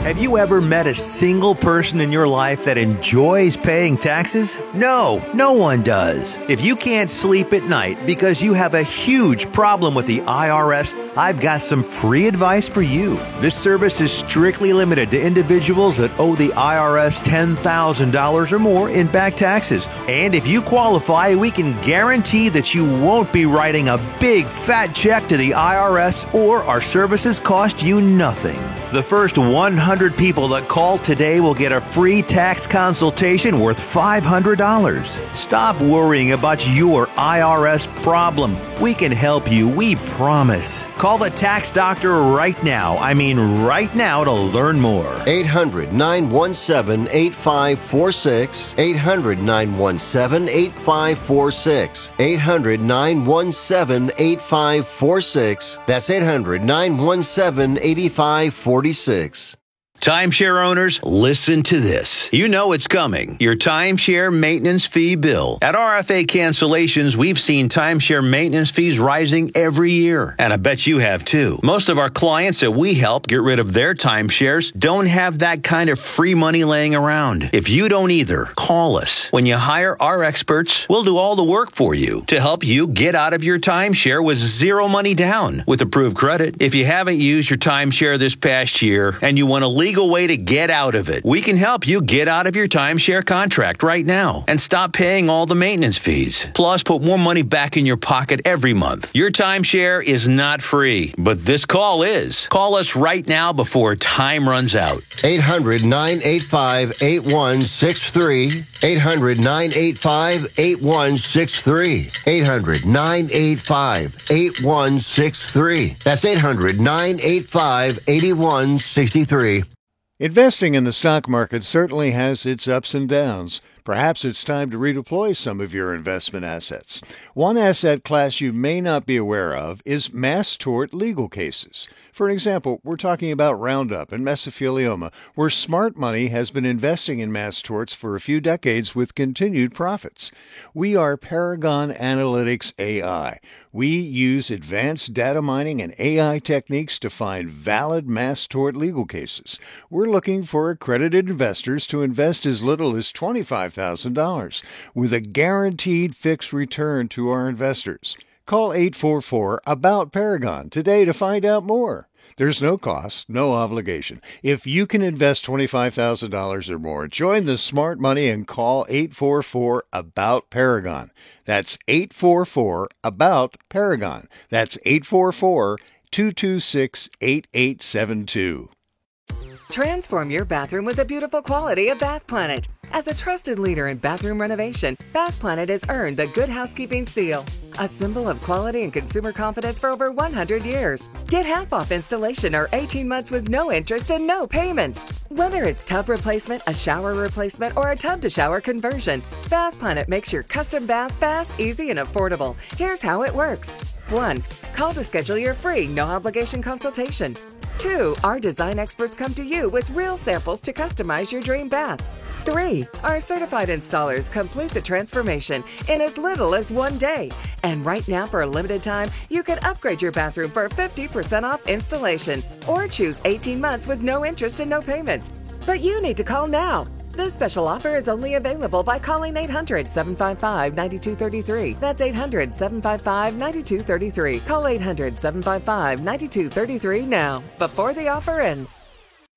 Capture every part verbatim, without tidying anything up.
Have you ever met a single person in your life that enjoys paying taxes? No, no one does. If you can't sleep at night because you have a huge problem with the I R S, I've got some free advice for you. This service is strictly limited to individuals that owe the I R S ten thousand dollars or more in back taxes. And if you qualify, we can guarantee that you won't be writing a big fat check to the I R S, or our services cost you nothing. The first one hundred people that call today will get a free tax consultation worth five hundred dollars. Stop worrying about your I R S problem. We can help you, we promise. Call the tax doctor right now. I mean right now to learn more. eight hundred, nine one seven, eight five four six. eight hundred, nine one seven, eight five four six. eight hundred, nine one seven, eight five four six. That's eight hundred, nine one seven, eight five four six. Timeshare owners, listen to this. You know it's coming. Your timeshare maintenance fee bill. At R F A Cancellations, we've seen timeshare maintenance fees rising every year. And I bet you have too. Most of our clients that we help get rid of their timeshares don't have that kind of free money laying around. If you don't either, call us. When you hire our experts, we'll do all the work for you to help you get out of your timeshare with zero money down with approved credit. If you haven't used your timeshare this past year and you want to legal way to get out of it, we can help you get out of your timeshare contract right now and stop paying all the maintenance fees. Plus, put more money back in your pocket every month. Your timeshare is not free, but this call is. Call us right now before time runs out. eight hundred, nine eight five, eight one six three. eight hundred, nine eight five, eight one six three. eight hundred, nine eight five, eight one six three. That's eight hundred, nine eight five, eight one six three. Investing in the stock market certainly has its ups and downs. Perhaps it's time to redeploy some of your investment assets. One asset class you may not be aware of is mass tort legal cases. For example, we're talking about Roundup and mesothelioma, where smart money has been investing in mass torts for a few decades with continued profits. We are Paragon Analytics A I. We use advanced data mining and A I techniques to find valid mass tort legal cases. We're looking for accredited investors to invest as little as twenty-five thousand dollars with a guaranteed fixed return to our investors. Call eight four four, A B O U T, Paragon today to find out more. There's no cost, no obligation. If you can invest twenty-five thousand dollars or more, join the smart money and call eight four four, A B O U T, Paragon. That's eight four four, A B O U T, Paragon. That's eight four four, two two six, eight eight seven two. Transform your bathroom with the beautiful quality of Bath Planet. As a trusted leader in bathroom renovation, Bath Planet has earned the Good Housekeeping seal, a symbol of quality and consumer confidence for over one hundred years. Get half off installation or eighteen months with no interest and no payments. Whether it's tub replacement, a shower replacement, or a tub-to-shower conversion, Bath Planet makes your custom bath fast, easy, and affordable. Here's how it works. one. Call to schedule your free, no-obligation consultation. two. Our design experts come to you with real samples to customize your dream bath. three. Our certified installers complete the transformation in as little as one day. And right now, for a limited time, you can upgrade your bathroom for fifty percent off installation or choose eighteen months with no interest and no payments. But you need to call now. This special offer is only available by calling eight hundred, seven five five, nine two three three. That's eight hundred, seven five five, nine two three three. Call eight hundred, seven five five, nine two three three now, before the offer ends.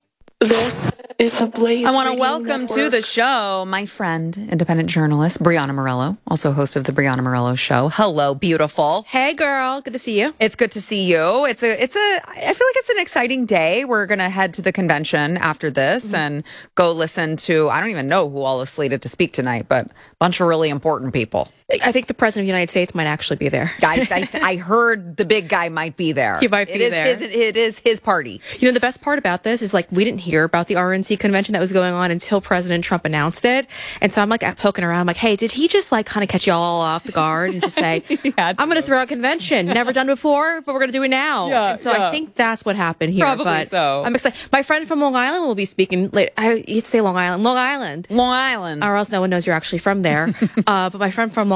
This is the Blaze I want to Radio welcome Network. to the show my friend, independent journalist, Brianna Morello, also host of the Brianna Morello Show. Hello, beautiful. Hey, girl. Good to see you. It's good to see you. It's a, it's a, I feel like it's an exciting day. We're going to head to the convention after this mm-hmm. and go listen to, I don't even know who all is slated to speak tonight, but a bunch of really important people. I think the President of the United States might actually be there. I, I, I heard the big guy might be there. He might be it is there. His, it is his party. You know, the best part about this is, like, we didn't hear about the R N C convention that was going on until President Trump announced it. And so I'm, like, poking around. I'm like, hey, did he just, like, kind of catch you all off the guard and just say, I'm going to throw a convention. Never done before, but we're going to do it now. Yeah, and so yeah. I think that's what happened here. Probably but so. I'm excited. My friend from Long Island will be speaking later. I, you'd say Long Island. Long Island. Long Island. Or else no one knows you're actually from there. uh, but my friend from Long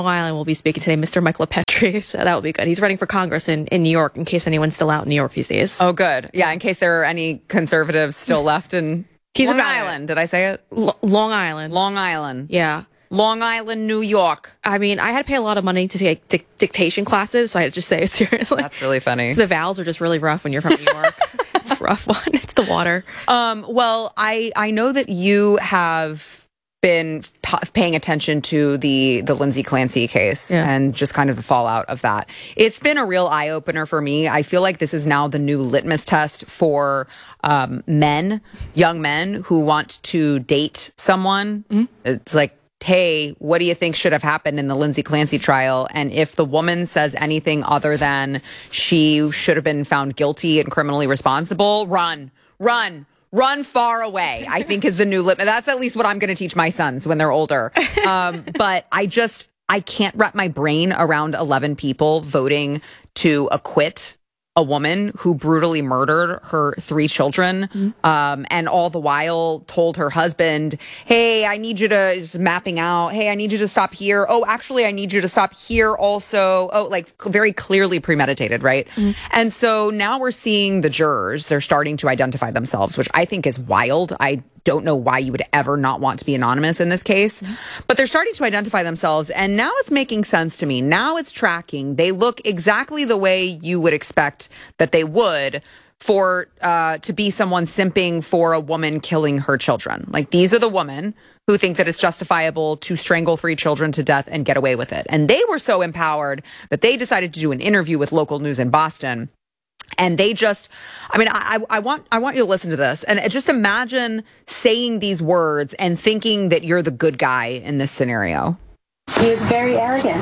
Long Island will be speaking today, Mister Michael Petrie. So that will be good. He's running for Congress in, in New York, in case anyone's still out in New York these days. Oh, good. Yeah, in case there are any conservatives still left in He's Long about Island. Did I say it? L- Long Island. Long Island. Yeah. Long Island, New York. I mean, I had to pay a lot of money to take dic- dictation classes, so I had to just say it seriously. That's really funny. So the vowels are just really rough when you're from New York. It's a rough one. It's the water. Um, well, I, I know that you have been p- paying attention to the the Lindsay Clancy case Yeah. and just kind of the fallout of that. It's been a real eye opener for me. I feel like this is now the new litmus test for um, men, young men who want to date someone. Mm-hmm. It's like, hey, what do you think should have happened in the Lindsay Clancy trial? And if the woman says anything other than she should have been found guilty and criminally responsible, run, run. Run far away, I think, is the new limit. That's at least what I'm going to teach my sons when they're older. Um, but I just, I can't wrap my brain around eleven people voting to acquit a woman who brutally murdered her three children, mm-hmm. um, and all the while told her husband, hey, I need you to, just mapping out, hey, I need you to stop here. Oh, actually, I need you to stop here also. Oh, like very clearly premeditated, right? Mm-hmm. And so now we're seeing the jurors, they're starting to identify themselves, which I think is wild. I don't know why you would ever not want to be anonymous in this case, mm-hmm. but they're starting to identify themselves, and now it's making sense to me. Now it's tracking. They look exactly the way you would expect that they would for uh, to be someone simping for a woman killing her children. Like, these are the women who think that it's justifiable to strangle three children to death and get away with it. And they were so empowered that they decided to do an interview with local news in Boston. And they just, I mean, I, I want, I want you to listen to this and just imagine saying these words and thinking that you're the good guy in this scenario. He was very arrogant.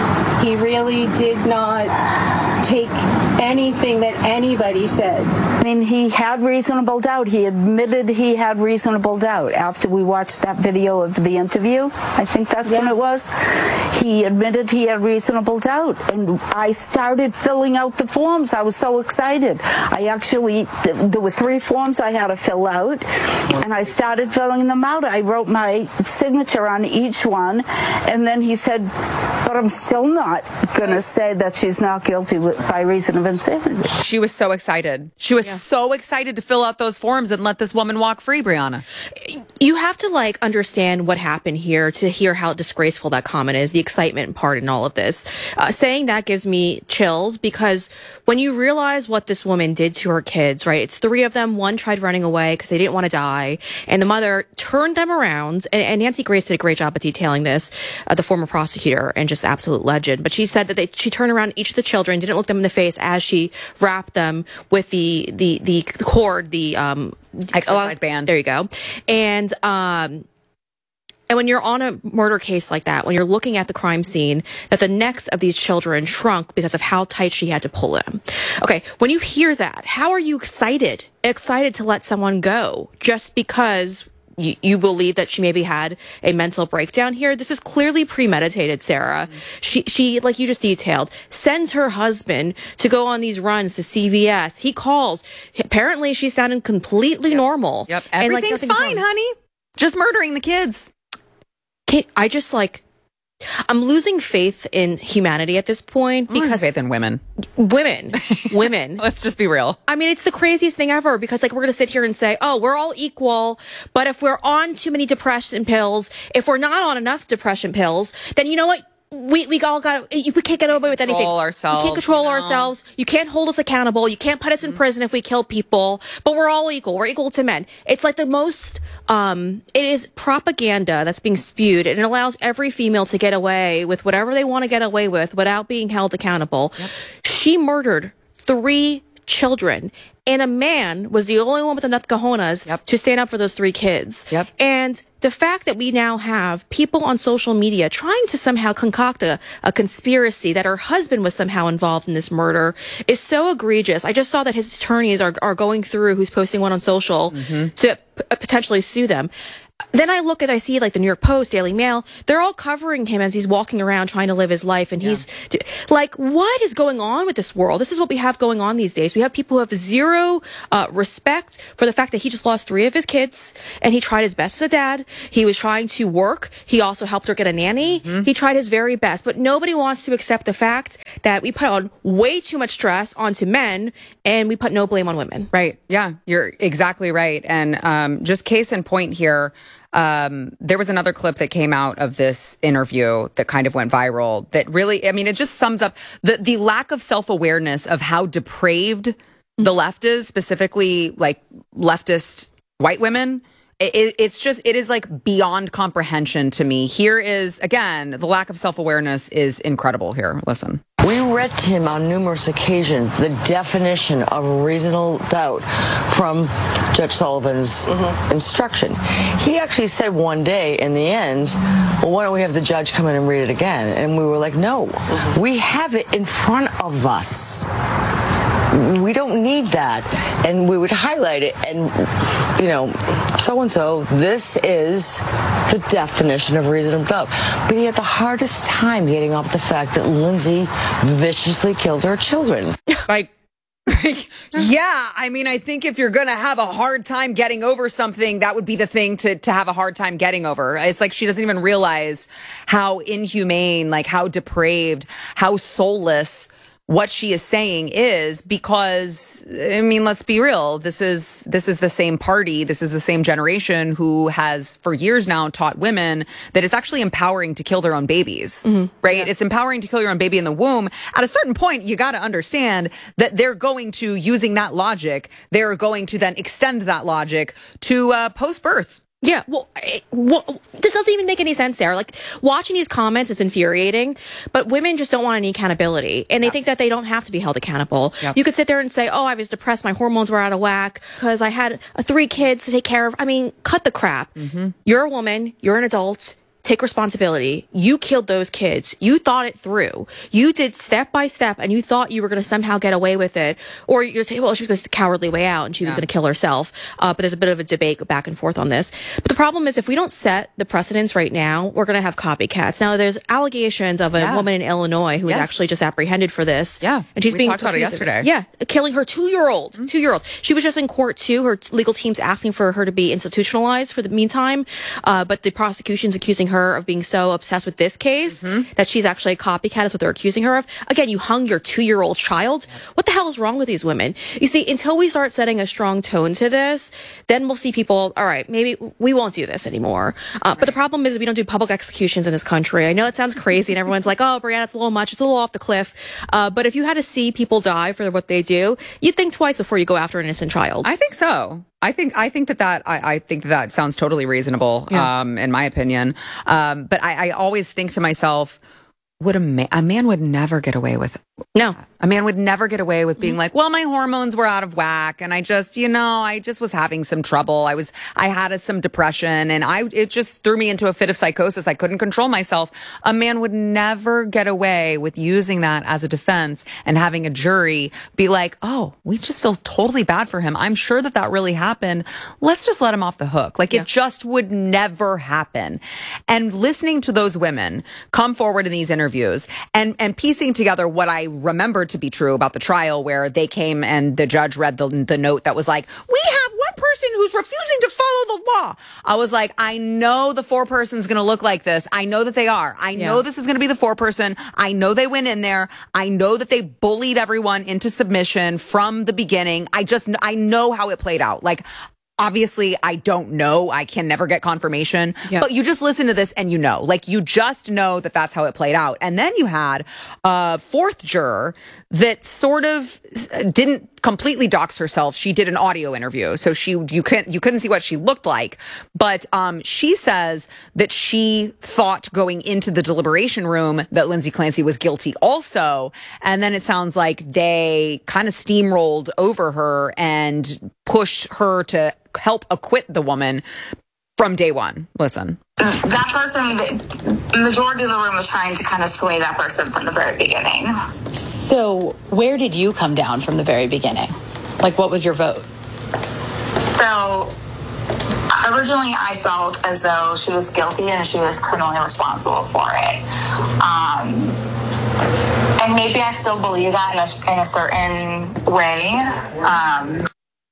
He really did not take anything that anybody said. I mean, he had reasonable doubt. He admitted he had reasonable doubt after we watched that video of the interview. I think that's yeah. when it was. He admitted he had reasonable doubt. And I started filling out the forms. I was so excited. I actually, there were three forms I had to fill out, and I started filling them out. I wrote my signature on each one, and then he said, but I'm still not going to say that she's not guilty by reason of insanity. She was so excited. She was yeah. so excited to fill out those forms and let this woman walk free, Brianna. You have to, like, understand what happened here to hear how disgraceful that comment is, the excitement part in all of this. Uh, saying that gives me chills, because when you realize what this woman did to her kids, right, it's three of them. One tried running away because they didn't want to die, and the mother turned them around. And, and Nancy Grace did a great job at detailing this, uh, the former prosecutor, and just absolute legend. But she said that they, she turned around each of the children, didn't look them in the face as she wrapped them with the the the cord, the um exercise band. There you go. And um and when you're on a murder case like that, when you're looking at the crime scene, that the necks of these children shrunk because of how tight she had to pull them. Okay, when you hear that, how are you excited? Excited to let someone go just because You, you believe that she maybe had a mental breakdown here? This is clearly premeditated, Sarah. Mm-hmm. She, she, like you just detailed, sends her husband to go on these runs to C V S. He calls. Apparently, she sounded completely yep. normal. Yep, everything's like, fine, wrong. honey. Just murdering the kids. Can, I just like... I'm losing faith in humanity at this point because I'm losing faith in women, women, women. Let's just be real. I mean, it's the craziest thing ever because, like, we're going to sit here and say, oh, we're all equal. But if we're on too many depression pills, if we're not on enough depression pills, then you know what? We we all got we can't get away with anything. Ourselves, we can't control you know? ourselves. You can't hold us accountable. You can't put us in mm-hmm. prison if we kill people. But we're all equal. We're equal to men. It's like the most. Um, it is propaganda that's being spewed, and it allows every female to get away with whatever they want to get away with without being held accountable. Yep. She murdered three children, and a man was the only one with enough cojones yep. to stand up for those three kids. Yep. And the fact that we now have people on social media trying to somehow concoct a, a conspiracy that her husband was somehow involved in this murder is so egregious. I just saw that his attorneys are, are going through who's posting one on social mm-hmm. to p- potentially sue them. then I look at, I see like the New York Post, Daily Mail, they're all covering him as he's walking around trying to live his life. And yeah. he's like, what is going on with this world? This is what we have going on these days. We have people who have zero uh, respect for the fact that he just lost three of his kids and he tried his best as a dad. He was trying to work. He also helped her get a nanny. Mm-hmm. He tried his very best, but nobody wants to accept the fact that we put on way too much stress onto men and we put no blame on women. Right. Yeah, you're exactly right. And um, just case in point here, Um, there was another clip that came out of this interview that kind of went viral that really, I mean, it just sums up the, the lack of self-awareness of how depraved the left is, specifically like leftist white women. It, it's just, it is like beyond comprehension to me. Here is, again, the lack of self-awareness is incredible here. Listen. We read to him on numerous occasions the definition of reasonable doubt from Judge Sullivan's mm-hmm. instruction. He actually said one day in the end, well, why don't we have the judge come in and read it again? And we were like, no, mm-hmm. we have it in front of us. We don't need that. And we would highlight it and, you know, so-and-so, this is the definition of reasonable doubt. But he had the hardest time getting off the fact that Lindsay viciously killed her children. Like, yeah, I mean, I think if you're going to have a hard time getting over something, that would be the thing to, to have a hard time getting over. It's like she doesn't even realize how inhumane, like how depraved, how soulless what she is saying is, because, I mean, let's be real. This is, this is the same party. This is the same generation who has for years now taught women that it's actually empowering to kill their own babies, mm-hmm. right? Yeah. It's empowering to kill your own baby in the womb. At a certain point, you got to understand that they're going to, using that logic, they're going to then extend that logic to uh, post-birth. Yeah, well, it, well, this doesn't even make any sense, Sarah. Like, watching these comments is infuriating, but women just don't want any accountability, and they yep. think that they don't have to be held accountable. Yep. You could sit there and say, oh, I was depressed, my hormones were out of whack, because I had uh, three kids to take care of. I mean, cut the crap. Mm-hmm. You're a woman, you're an adult. Take responsibility. You killed those kids. You thought it through. You did step by step, and you thought you were going to somehow get away with it. Or you're saying, well, she was going to the cowardly way out, and she yeah. was going to kill herself. Uh, but there's a bit of a debate back and forth on this. But the problem is, if we don't set the precedents right now, we're going to have copycats. Now, there's allegations of a yeah. woman in Illinois who yes. was actually just apprehended for this. Yeah, and she's we being talked about it yesterday. Yeah, killing her two-year-old. Mm-hmm. Two-year-old. She was just in court too. Her legal team's asking for her to be institutionalized for the meantime. Uh, but the prosecution's accusing her of being so obsessed with this case mm-hmm. that she's actually a copycat is what they're accusing her of. Again, you hung your two-year-old child. What the hell is wrong with these women? You see, until we start setting a strong tone to this, then we'll see people, all right, maybe we won't do this anymore. Uh, right. But the problem is we don't do public executions in this country. I know it sounds crazy and everyone's like, oh, Brianna, it's a little much. It's a little off the cliff. Uh, but if you had to see people die for what they do, you'd think twice before you go after an innocent child. I think so. I think I think that that I, I think that, that sounds totally reasonable, yeah. um, in my opinion. Um, but I, I always think to myself, would a man, a man would never get away with it. No, a man would never get away with being like, well, my hormones were out of whack. And I just, you know, I just was having some trouble. I was, I had a, some depression and I, it just threw me into a fit of psychosis. I couldn't control myself. A man would never get away with using that as a defense and having a jury be like, oh, we just feel totally bad for him. I'm sure that that really happened. Let's just let him off the hook. Like yeah. it just would never happen. And listening to those women come forward in these interviews and, and piecing together what I remember to be true about the trial, where they came and the judge read the, the note that was like, we have one person who's refusing to follow the law. I was like, I know the four person's going to look like this. I know that they are. I know yeah. this is going to be the four person. I know they went in there. I know that they bullied everyone into submission from the beginning. I just, I know how it played out. Like, obviously, I don't know. I can never get confirmation. Yep. But you just listen to this and you know. Like, you just know that that's how it played out. And then you had a fourth juror that sort of didn't completely dox herself. She did an audio interview. So she you couldn't you couldn't see what she looked like. But um, she says that she thought going into the deliberation room that Lindsay Clancy was guilty also. And then it sounds like they kind of steamrolled over her and pushed her to help acquit the woman from day one. Listen. That person, the majority of the room was trying to kind of sway that person from the very beginning. So where did you come down from the very beginning? Like, what was your vote? So originally I felt as though she was guilty and she was criminally responsible for it. Um, and maybe I still believe that in a, in a certain way. Um,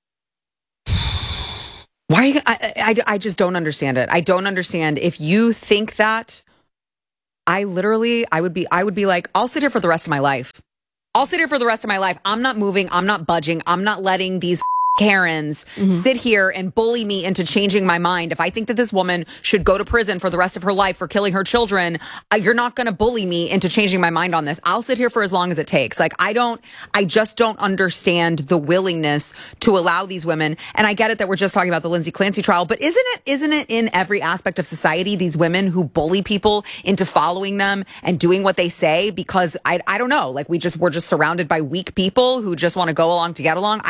Why are you, I, I, I just don't understand it. I don't understand. If you think that, I literally, I would be, I would be like, I'll sit here for the rest of my life. I'll sit here for the rest of my life. I'm not moving. I'm not budging. I'm not letting these Karens mm-hmm. sit here and bully me into changing my mind. If I think that this woman should go to prison for the rest of her life for killing her children, uh, you're not going to bully me into changing my mind on this. I'll sit here for as long as it takes. Like, I don't, I just don't understand the willingness to allow these women. And I get it that we're just talking about the Lindsay Clancy trial, but isn't it, isn't it in every aspect of society, these women who bully people into following them and doing what they say? Because I, I don't know, like we just, we're just surrounded by weak people who just want to go along to get along.